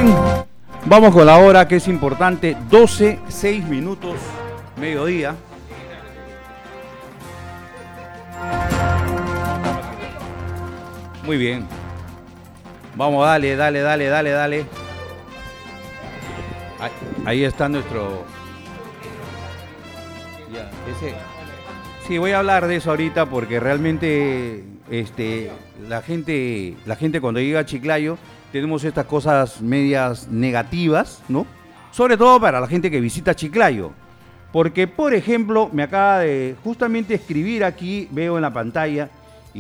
bien, vamos con la hora que es importante, 12:06, mediodía. Muy bien. Vamos, dale. Ahí está nuestro... Ya, ese... Sí, voy a hablar de eso ahorita porque realmente la gente cuando llega a Chiclayo tenemos estas cosas medias negativas, ¿no? Sobre todo para la gente que visita Chiclayo. Porque, por ejemplo, me acaba de justamente escribir aquí, veo en la pantalla,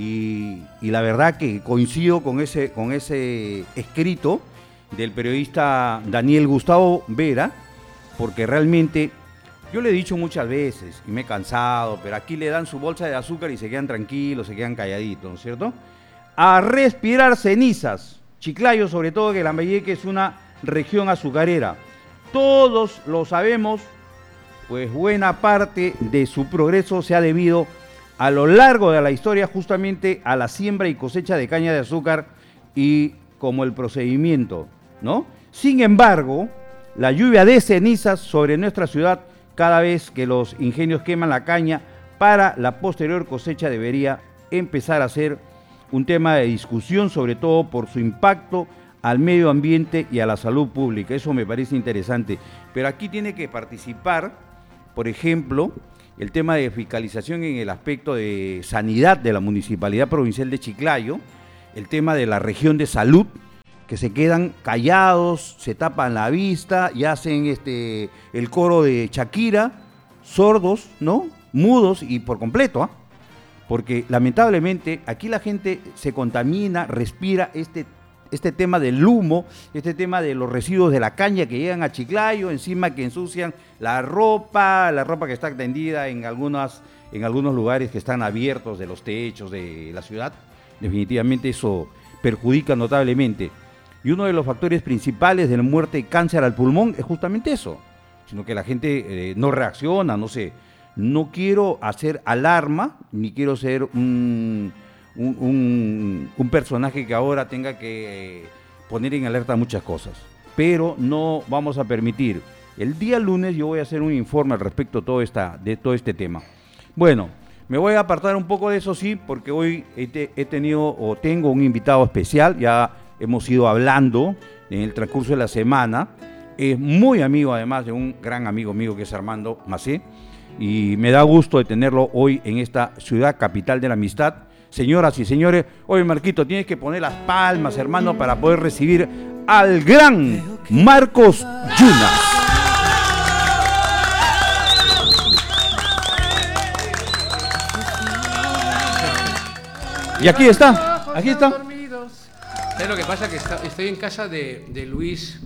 y la verdad que coincido con ese escrito del periodista Daniel Gustavo Vera, porque realmente... Yo le he dicho muchas veces y me he cansado, pero aquí le dan su bolsa de azúcar y se quedan tranquilos, se quedan calladitos, ¿no es cierto? A respirar cenizas. Chiclayo, sobre todo, que Lambayeque es una región azucarera. Todos lo sabemos, pues buena parte de su progreso se ha debido a lo largo de la historia justamente a la siembra y cosecha de caña de azúcar y como el procedimiento, ¿no? Sin embargo, la lluvia de cenizas sobre nuestra ciudad cada vez que los ingenios queman la caña para la posterior cosecha debería empezar a ser un tema de discusión, sobre todo por su impacto al medio ambiente y a la salud pública. Eso me parece interesante. Pero aquí tiene que participar, por ejemplo, el tema de fiscalización en el aspecto de sanidad de la Municipalidad Provincial de Chiclayo, el tema de la región de salud, que se quedan callados, se tapan la vista y hacen el coro de Shakira, sordos, ¿no? Mudos y por completo, ¿ah? Porque lamentablemente aquí la gente se contamina, respira este tema del humo, este tema de los residuos de la caña que llegan a Chiclayo, encima que ensucian la ropa que está tendida en algunos lugares que están abiertos de los techos de la ciudad. Definitivamente eso perjudica notablemente. Y uno de los factores principales de la muerte y cáncer al pulmón es justamente eso, sino que la gente no reacciona, no sé. No quiero hacer alarma, ni quiero ser un personaje que ahora tenga que poner en alerta muchas cosas, pero no vamos a permitir. El día lunes yo voy a hacer un informe al respecto de todo este tema. Bueno, me voy a apartar un poco de eso, sí, porque hoy tengo un invitado especial, ya hemos ido hablando en el transcurso de la semana. Es muy amigo, además, de un gran amigo mío que es Armando Macé, y me da gusto de tenerlo hoy en esta ciudad capital de la amistad. Señoras y señores, oye, Marquito, tienes que poner las palmas, hermano, para poder recibir al gran Marcos Yuna. Y aquí está. ¿Sabes lo que pasa? Que estoy en casa de Luis,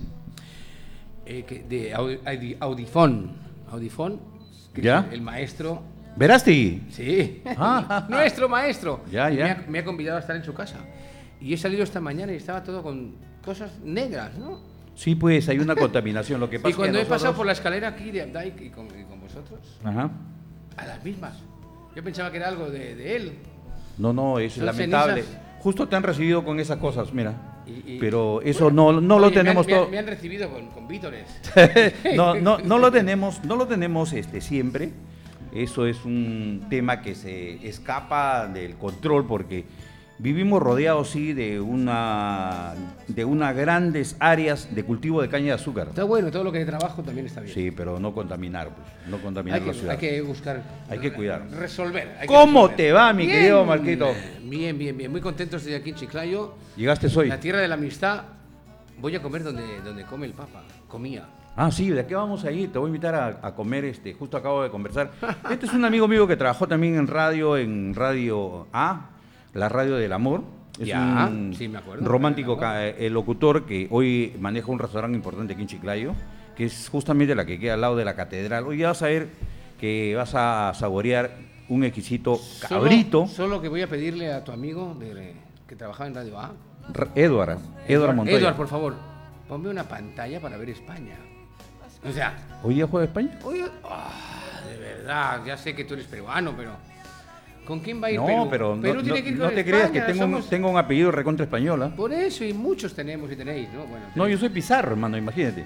de Audifón, que ¿Ya? es el maestro. ¿Verástegui? Sí, nuestro maestro. Ya. Me ha convidado a estar en su casa. Y he salido esta mañana y estaba todo con cosas negras, ¿no? Sí, pues hay una contaminación. Lo que pasa y cuando es que he pasado por la escalera aquí de Abdai y con vosotros, Ajá. a las mismas. Yo pensaba que era algo de él. No, eso es Son lamentable. cenizas. Justo te han recibido con esas cosas, mira. Pero eso bueno, no lo tenemos todo. Me han recibido con vítores. no lo tenemos siempre. Eso es un tema que se escapa del control porque vivimos rodeados, sí, de unas grandes áreas de cultivo de caña de azúcar. Está bueno, todo lo que de trabajo también está bien. Sí, pero no contaminar, pues, no contaminar la ciudad. Hay que buscar. Hay que cuidar. Resolver. ¿Cómo te va, mi querido Marquito? Bien. Muy contento estoy aquí en Chiclayo. ¿Llegaste hoy? La tierra de la amistad. Voy a comer donde come el Papa. Comía. Ah, sí, ¿de qué vamos a ir? Te voy a invitar a comer, justo acabo de conversar. Este es un amigo mío que trabajó también en Radio A, la Radio del Amor. Es sí, me acuerdo. Romántico locutor que hoy maneja un restaurante importante aquí en Chiclayo, que es justamente la que queda al lado de la catedral. Hoy ya vas a ver que vas a saborear un exquisito cabrito. Solo que voy a pedirle a tu amigo que trabajaba en Radio A. Edward Montoya. Edward, por favor, ponme una pantalla para ver España. O sea... ¿Hoy día juega España? De verdad, ya sé que tú eres peruano, pero... ¿Con quién va a ir No, Perú? pero Perú no, tiene que ir no con te creas que España, somos- tengo un apellido recontra español, ¿ah? Por eso, y muchos tenemos y tenéis, ¿no? Bueno, No, yo soy Pizarro, hermano, imagínate.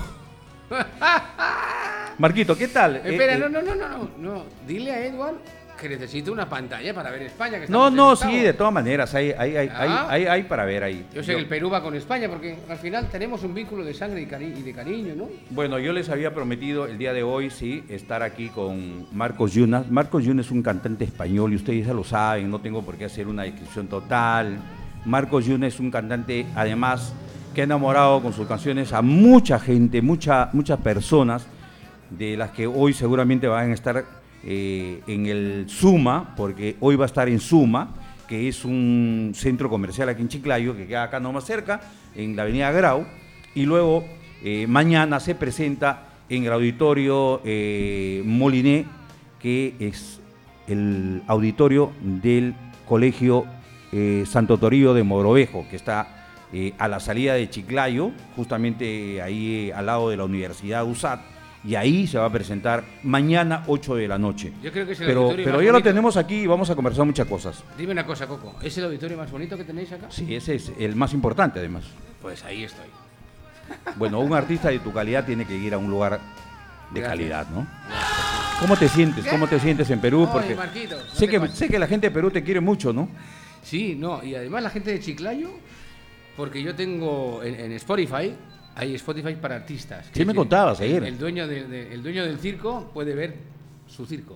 Marquito, ¿qué tal? Espera, no. Dile a Edward que necesito una pantalla para ver España. Que No, estamos en no, octavos. sí, de todas maneras, Ah. hay para ver ahí. Yo sé que el Perú va con España porque al final tenemos un vínculo de sangre y de cariño, ¿no? Bueno, yo les había prometido el día de hoy, sí, estar aquí con Marcos Yuna. Marcos Yuna es un cantante español y ustedes ya lo saben, no tengo por qué hacer una descripción total. Marcos Yuna es un cantante, además, que ha enamorado con sus canciones a mucha gente, muchas personas, de las que hoy seguramente van a estar en el Suma, porque hoy va a estar en Suma, que es un centro comercial aquí en Chiclayo, que queda acá nomás cerca, en la avenida Grau, y luego mañana se presenta en el auditorio Moliné, que es el auditorio del Colegio Santo Toribio de Mogrovejo, que está a la salida de Chiclayo, justamente ahí al lado de la Universidad USAT, y ahí se va a presentar mañana 8 de la noche. Yo creo que es el Pero auditorio más ya lo bonito. tenemos aquí y vamos a conversar muchas cosas. Dime una cosa, Coco. ¿Es el auditorio más bonito que tenéis acá? Sí, ese es el más importante además. Pues ahí estoy. Bueno, un artista de tu calidad tiene que ir a un lugar de Gracias. calidad, ¿no? ¿Cómo te sientes? ¿Cómo te sientes en Perú? Oye, Porque Marquito, no sé te que pases. la gente de Perú te quiere mucho, ¿no? Sí, no, y además la gente de Chiclayo, porque yo tengo en Spotify, hay Spotify para artistas. Sí, me contabas ayer. El dueño, el dueño del circo puede ver su circo.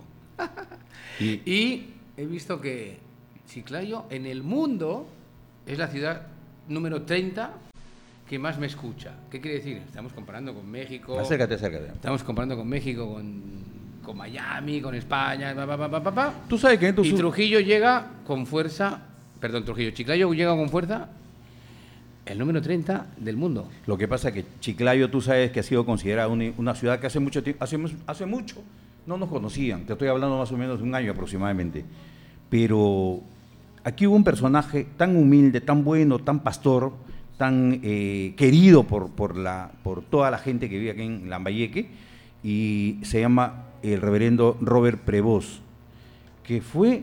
Y he visto que Chiclayo en el mundo es la ciudad número 30 que más me escucha. ¿Qué quiere decir? Estamos comparando con México. Acércate. Estamos comparando con México, con Miami, con España, pa. Tú sabes que en tu Y Trujillo llega con fuerza, Chiclayo llega con fuerza el número 30 del mundo. Lo que pasa es que Chiclayo, tú sabes que ha sido considerada una ciudad que hace mucho tiempo, hace mucho no nos conocían. Te estoy hablando más o menos de un año aproximadamente. Pero aquí hubo un personaje tan humilde, tan bueno, tan pastor, tan querido por toda la gente que vive aquí en Lambayeque, y se llama el reverendo Robert Prevost, que fue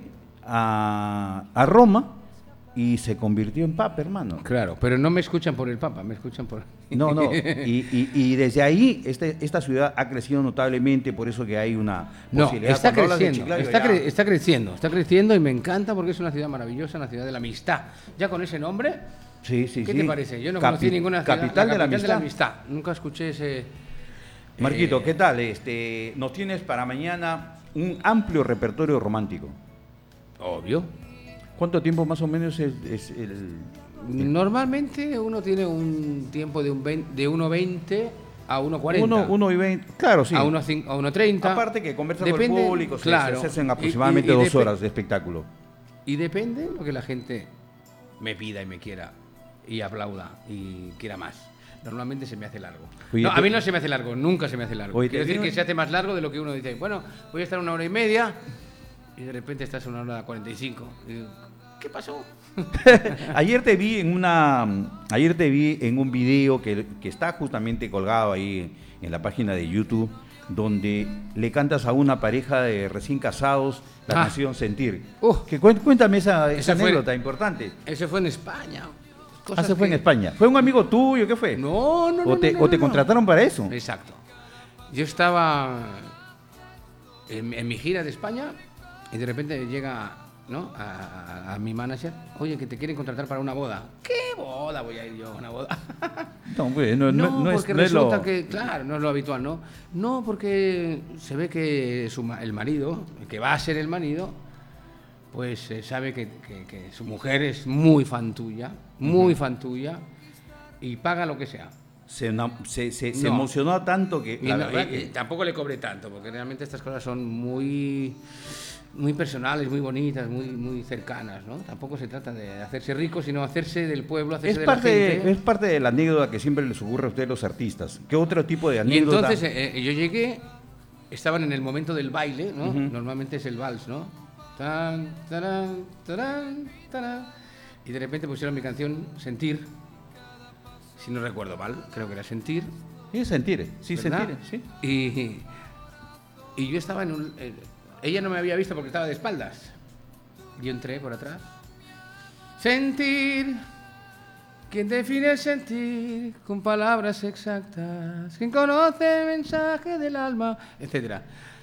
a Roma y se convirtió en papa, hermano. Claro, pero no me escuchan por el Papa, me escuchan por... No, y desde ahí esta ciudad ha crecido notablemente, por eso que hay una No, posibilidad. está Cuando hablas de creciendo, Chiclayo, está creciendo y me encanta porque es una ciudad maravillosa, una ciudad de la amistad. Ya con ese nombre, sí, ¿qué te parece? Yo no conocí ninguna ciudad. Capital de la amistad. amistad. Nunca escuché ese... Marquito, ¿qué tal? Nos tienes para mañana un amplio repertorio romántico. Obvio. ¿Cuánto tiempo más o menos es el...? Normalmente uno tiene un tiempo de 1:20 a 1:40. 1:20, claro, sí. A 1:30. Aparte que conversa Depende, con el público, claro. se hacen aproximadamente Y 2 horas de espectáculo. Y depende lo que la gente me pida y me quiera y aplauda y quiera más. Normalmente se me hace largo. Oye, No, a mí no se me hace largo, nunca se me hace largo. Oye, Quiero decir digo- que se hace más largo de lo que uno dice. Bueno, voy a estar 1 hora y media y de repente estás 1 hora 45. Y digo, ¿qué pasó? Ayer te vi en un video que está justamente colgado ahí en la página de YouTube, donde le cantas a una pareja de recién casados la canción Sentir. Cuéntame esa fue- anécdota importante. Eso fue en España. Se fue en España. ¿Fue un amigo tuyo? ¿Qué fue? No. ¿O te contrataron para eso? Exacto. Yo estaba en mi gira de España y de repente llega, ¿no?, a mi manager, oye, que te quieren contratar para una boda. ¿Qué boda voy a ir yo a una boda? No, pues, no es, porque no es resulta lo... que, claro, no es lo habitual, ¿no? No, porque se ve que el marido, el que va a ser el marido, pues sabe que su mujer es muy fan tuya, y paga lo que sea. Se No. emocionó tanto que... Y la no, verdad que- tampoco le cobré tanto, porque realmente estas cosas son muy personales, muy bonitas, muy cercanas, ¿no? Tampoco se trata de hacerse rico, sino hacerse del pueblo, hacerse de la gente. Es parte de la anécdota que siempre les ocurre a ustedes los artistas. ¿Qué otro tipo de Y anécdota? entonces yo llegué, estaban en el momento del baile, ¿no? Ujú. Normalmente es el vals, ¿no? Tan, tarán, tarán, tarán. Y de repente pusieron mi canción Sentir, si no recuerdo mal, creo que era Sentir. Sí, sentir, ¿verdad? sí. Y yo estaba ella no me había visto porque estaba de espaldas. Yo entré por atrás. Sentir. ¿Quién define el sentir con palabras exactas? ¿Quién conoce el mensaje del alma? Etcétera.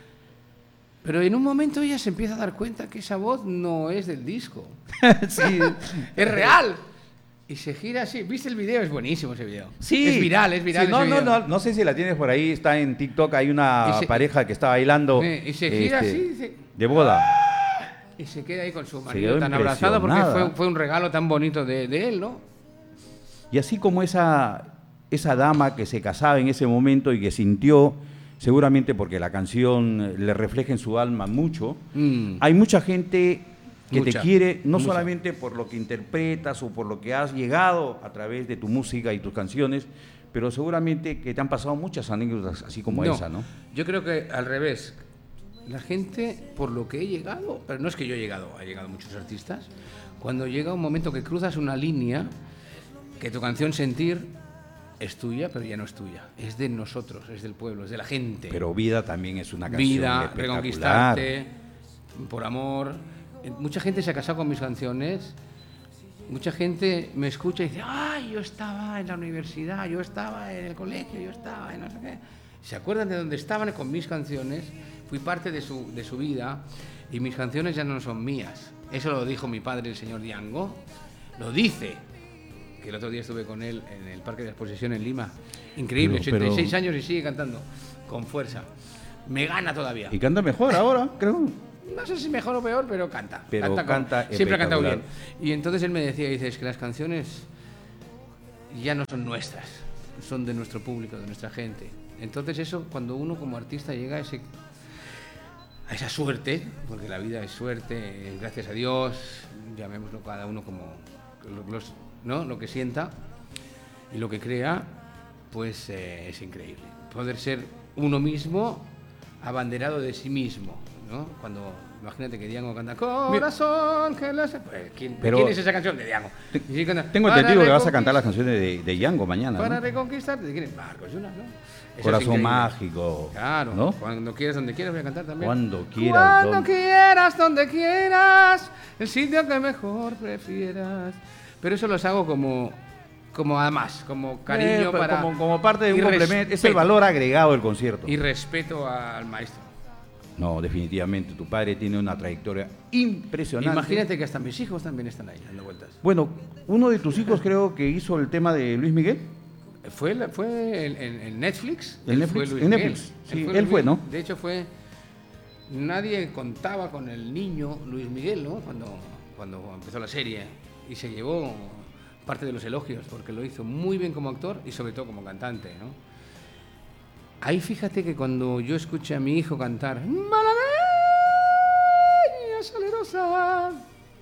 Pero en un momento ella se empieza a dar cuenta que esa voz no es del disco. Sí. Es real. Y se gira así. ¿Viste el video? Es buenísimo ese video. Sí. Es viral, es viral. Sí, no, ese no, video. no sé si la tienes por ahí, está en TikTok, hay una pareja que está bailando Y se gira así. de boda. Y se queda ahí con su quedó marido tan abrazado porque impresionada. fue un regalo tan bonito de él, ¿no? Y así como esa dama que se casaba en ese momento y que sintió, seguramente porque la canción le refleja en su alma mucho, hay mucha gente que te quiere, no solamente por lo que interpretas o por lo que has llegado a través de tu música y tus canciones, pero seguramente que te han pasado muchas anécdotas así como esa, ¿no? Yo creo que al revés. La gente, por lo que he llegado, pero no es que yo he llegado muchos artistas, cuando llega un momento que cruzas una línea, que tu canción Sentir es tuya, pero ya no es tuya, es de nosotros, es del pueblo, es de la gente. Pero Vida también es una canción Vida, espectacular. Reconquistarte, Por amor. Mucha gente se ha casado con mis canciones. Mucha gente me escucha y dice, ¡ay, yo estaba en la universidad, yo estaba en el colegio, yo estaba en no sé qué! Se acuerdan de dónde estaban con mis canciones, fui parte de su vida y mis canciones ya no son mías. Eso lo dijo mi padre, el señor Diango, lo dice, que el otro día estuve con él en el Parque de la Exposición en Lima. Increíble, 86 años y sigue cantando, con fuerza. Me gana todavía. Y canta mejor ahora, creo. No sé si mejor o peor, pero canta. Pero canta siempre ha cantado bien. espectacular. Y entonces él me decía, dice, es que las canciones ya no son nuestras, son de nuestro público, de nuestra gente. Entonces eso, cuando uno como artista llega a esa suerte, porque la vida es suerte, gracias a Dios, llamémoslo cada uno como ¿no? Lo que sienta y lo que crea, pues es increíble. Poder ser uno mismo abanderado de sí mismo, ¿no? Cuando, imagínate que Diango canta Corazón, que la se... Pues, ¿quién es esa canción? De Diango. Tengo entendido que vas a cantar las canciones de Django mañana, ¿no? Para reconquistarte, ¿de quién es? Marcos Jonas, ¿no? Eso Corazón mágico. Claro, ¿no? Cuando quieras, donde quieras, voy a cantar también. Cuando quieras, donde quieras, el sitio que mejor prefieras. Pero eso los hago como además, como cariño para... Como parte de un complemento, es el valor agregado del concierto. Y respeto al maestro. No, definitivamente, tu padre tiene una trayectoria impresionante. Imagínate que hasta mis hijos también están ahí dando vueltas. Bueno, uno de tus hijos creo que hizo el tema de Luis Miguel. Fue en Netflix. ¿En Netflix? Sí, él fue, ¿no? De hecho nadie contaba con el niño Luis Miguel, ¿no? Cuando empezó la serie y se llevó parte de los elogios porque lo hizo muy bien como actor y sobre todo como cantante, ¿no? Ahí fíjate que cuando yo escuché a mi hijo cantar Malagueña salerosa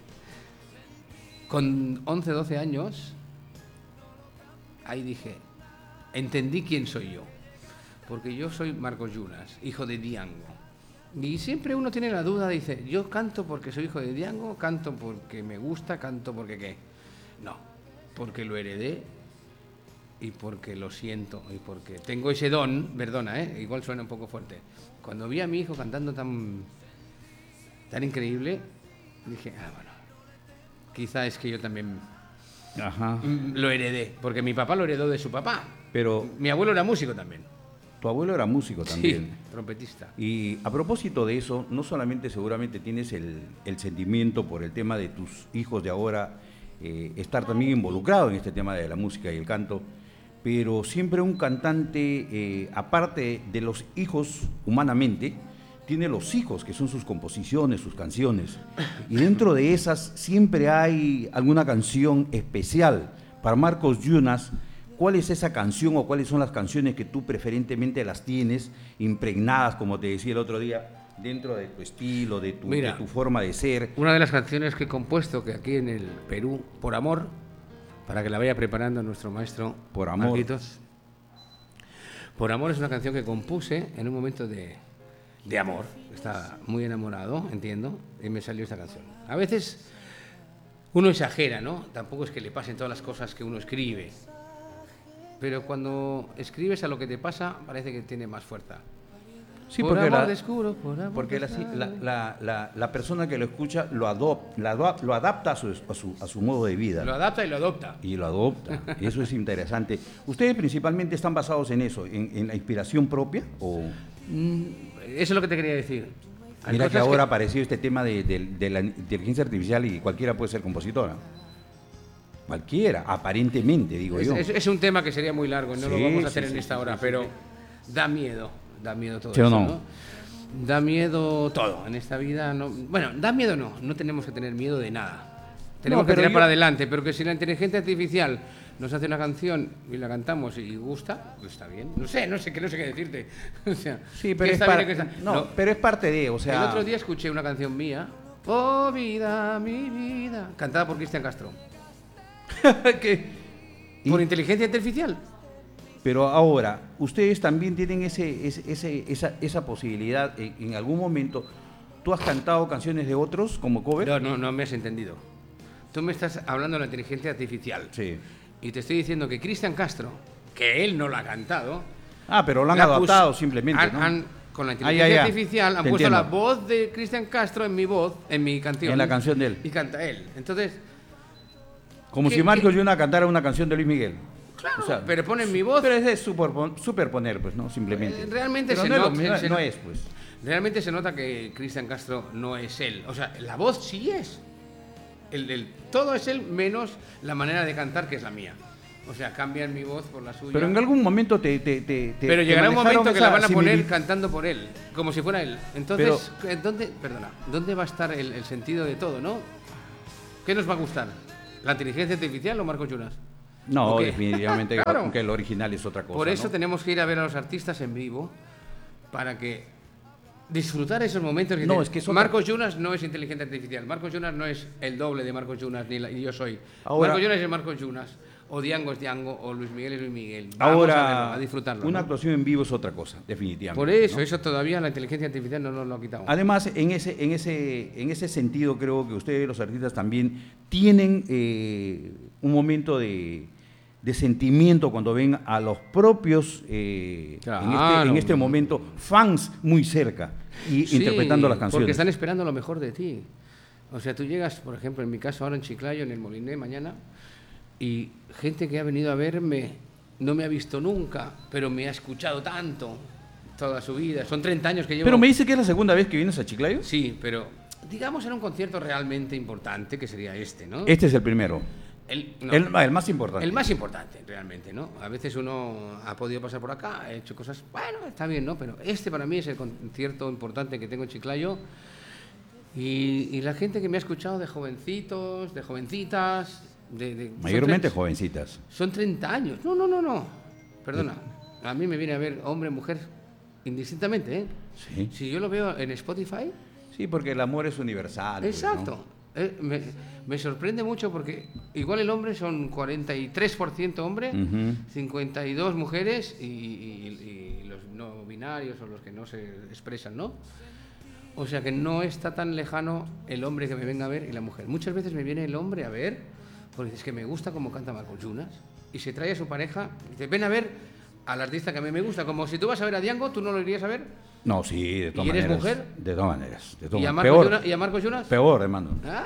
con 11, 12 años, ahí dije, entendí quién soy yo, porque yo soy Marcos Jonas, hijo de Diango. Y siempre uno tiene la duda, dice, yo canto porque soy hijo de Diango, canto porque me gusta, canto porque qué. No, porque lo heredé y porque lo siento y porque tengo ese don, perdona, igual suena un poco fuerte. Cuando vi a mi hijo cantando tan increíble, dije, bueno, quizá es que yo también lo heredé, porque mi papá lo heredó de su papá, pero mi abuelo era músico también. Tu abuelo era músico también. Sí, trompetista. Y a propósito de eso, no solamente seguramente tienes el sentimiento por el tema de tus hijos de ahora, estar también involucrado en este tema de la música y el canto, pero siempre un cantante, aparte de los hijos humanamente, tiene los hijos, que son sus composiciones, sus canciones. Y dentro de esas siempre hay alguna canción especial. Para Marcos Jonas, ¿cuál es esa canción o cuáles son las canciones que tú preferentemente las tienes impregnadas, como te decía el otro día, dentro de tu estilo, de tu forma de ser? Una de las canciones que he compuesto, que aquí en el Perú, Por Amor, para que la vaya preparando nuestro maestro Por Amor. Marquitos. Por Amor es una canción que compuse en un momento de amor. Estaba muy enamorado, entiendo, y me salió esta canción. A veces uno exagera, ¿no? Tampoco es que le pasen todas las cosas que uno escribe. Pero cuando escribes a lo que te pasa, parece que tiene más fuerza. Sí, por porque amor la- descubro, por amor Porque descubro. la persona que lo escucha lo adapta a su modo de vida. Lo adapta y lo adopta. Y lo adopta. Eso es interesante. ¿Ustedes principalmente están basados en eso, en la inspiración propia? ¿O Eso es lo que te quería decir. Hay mira que cosas ahora apareció este tema de la inteligencia artificial y cualquiera puede ser compositora? Cualquiera, aparentemente, digo yo. Es un tema que sería muy largo, no lo Sí, vamos a sí, hacer en sí, esta sí, hora, sí, pero sí. da miedo todo ¿Sí o eso, no? ¿no? Da miedo todo en esta vida. No, bueno, da miedo no tenemos que tener miedo de nada. Tenemos que pero tirar yo- para adelante, pero que si la inteligencia artificial nos hace una canción y la cantamos y gusta, pues está bien. No sé qué decirte. O sea, Sí, que pero está bien, que está- no, pero es parte de, o sea... El otro día escuché una canción mía, Oh vida, mi vida, cantada por Cristian Castro. ¿Y? Por inteligencia artificial. Pero ahora, ustedes también tienen esa posibilidad en algún momento. ¿Tú has cantado canciones de otros como cover? No me has entendido. Tú me estás hablando de la inteligencia artificial. Sí. Y te estoy diciendo que Cristian Castro, que él no la ha cantado. Ah, pero lo han la adaptado puso- simplemente, ¿no? con la Ah, inteligencia ya. artificial han Te puesto la entiendo. voz de Cristian Castro en mi voz, en mi canción. En la canción de él. Y canta él. Entonces, Como ¿Qué- si Marcos qué? Yuna cantara una canción de Luis Miguel. claro, O sea, pero ponen mi voz. Pero es de superponer, pues, ¿no? Simplemente. Realmente Pero se no es lo nota- mismo, se no no- es, pues. Realmente se nota que Cristian Castro no es él. O sea, la voz sí es. Todo es él menos la manera de cantar, que es la mía. O sea, cambian mi voz por la suya. Pero en algún momento Pero te llegará un manejaron momento que la esa van a poner similitud. cantando por él, como si fuera él. Entonces, ¿dónde va a estar el sentido de todo, no? ¿Qué nos va a gustar? ¿La inteligencia artificial o Marcos Yunas? No, ¿O qué? definitivamente, Claro. aunque el original es otra cosa. Por eso ¿no? tenemos que ir a ver a los artistas en vivo para que disfrutar esos momentos. No, es que es otra- Marcos Yunas no es inteligencia artificial. Marcos Yunas no es el doble de Marcos Yunas, ni yo soy. Ahora- Marcos Yunas es Marcos Yunas. O Diango es Diango, o Luis Miguel es Luis Miguel. Vamos a verlo, Ahora, a disfrutarlo. una ¿no? actuación en vivo es otra cosa, definitivamente. Por eso, ¿no? eso todavía la inteligencia artificial no nos lo ha quitado. Además, en ese sentido, creo que ustedes, los artistas, también tienen un momento de sentimiento cuando ven a los propios, Claro. en este momento, fans muy cerca y Sí, interpretando las canciones. Porque están esperando lo mejor de ti. O sea, tú llegas, por ejemplo, en mi caso ahora en Chiclayo, en el Moliné, mañana, y gente que ha venido a verme no me ha visto nunca, pero me ha escuchado tanto toda su vida. Son 30 años que llevo. Pero me dice que es la segunda vez que vienes a Chiclayo. Sí, pero digamos en un concierto realmente importante, que sería este, ¿no? Este es el primero. No. El más importante. El más importante, realmente, ¿no? A veces uno ha podido pasar por acá, ha hecho cosas, bueno, está bien, ¿no? Pero este para mí es el concierto importante que tengo en Chiclayo. Y la gente que me ha escuchado de jovencitos, de jovencitas, Mayormente son jovencitas. Son 30 años. No. Perdona. A mí me viene a ver hombre, mujer, indistintamente, ¿eh? Sí. Si yo lo veo en Spotify, Sí, porque el amor es universal. pues, ¿no? exacto. Me sorprende mucho porque igual el hombre son 43% hombre, Ujú. 52 mujeres y los no binarios o los que no se expresan, ¿no? O sea que no está tan lejano el hombre que me venga a ver y la mujer. Muchas veces me viene el hombre a ver porque es que me gusta cómo canta Marcos Yunas y se trae a su pareja y dice, ven a ver al artista que a mí me gusta. Como si tú vas a ver a Diango, ¿tú no lo irías a ver? No, sí, de todas ¿Y eres maneras. mujer? De todas maneras. De todas ¿Y a maneras. Marcos Peor, Yunas? ¿Y a Marcos Yunas? peor, hermano. Ah.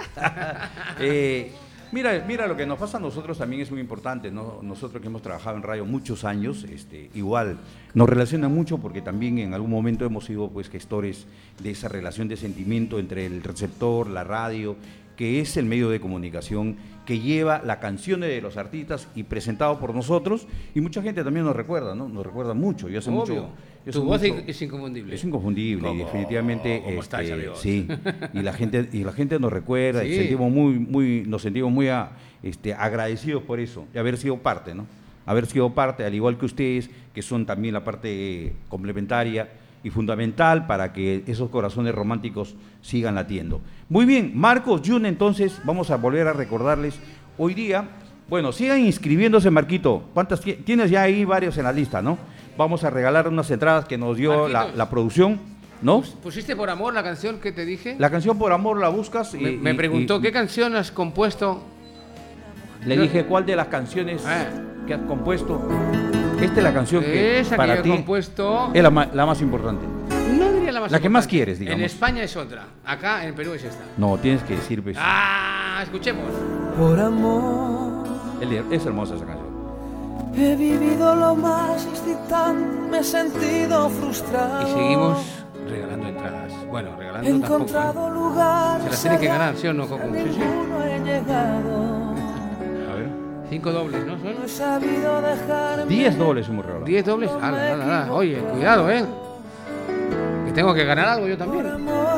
Mira, lo que nos pasa a nosotros también es muy importante, ¿no? Nosotros que hemos trabajado en radio muchos años, igual nos relaciona mucho porque también en algún momento hemos sido pues gestores de esa relación de sentimiento entre el receptor, la radio, que es el medio de comunicación que lleva las canciones de los artistas y presentado por nosotros, y mucha gente también nos recuerda, ¿no? Nos recuerda mucho. Yo hace Obvio. mucho, yo hace Tu voz mucho- es inconfundible. es inconfundible y ¿Cómo? definitivamente ¿Cómo estáis, amigos? sí, y la gente nos recuerda y Sí. nos sentimos muy agradecidos por eso, de haber sido parte, ¿no? Haber sido parte, al igual que ustedes, que son también la parte complementaria y fundamental para que esos corazones románticos sigan latiendo. Muy bien, Marcos Yuna, entonces vamos a volver a recordarles hoy día. Bueno, sigan inscribiéndose, Marquito. ¿Cuántas tienes ya ahí? Varios en la lista, ¿no? Vamos a regalar unas entradas que nos dio Marquitos. la producción, ¿no? ¿Pusiste por amor la canción que te dije? La canción Por Amor la buscas y Me preguntó, y ¿qué canción has compuesto? le dije cuál de las canciones Ah. que has compuesto. Esta es la canción que Esa para que ti yo he compuesto. es la más importante. No diría la más La que más importante. quieres, digamos. En España es otra. Acá en Perú es esta. No, tienes que decir, pues, Escuchemos. Por amor es hermosa esa canción. he vivido lo más excitante, me he sentido frustrado. Y seguimos regalando entradas. Bueno, He regalando tampoco. encontrado lugares. Se las tiene que ganar, ¿sí o no, Coco? a Sí, sí. ninguno he llegado. A ver. 5 dobles, ¿no? No ¿Son? he sabido dejarme. 10 dobles hemos regalado. ¿10 dobles? Ala. Oye, cuidado, ¿eh? Que tengo que ganar algo yo Por también. amor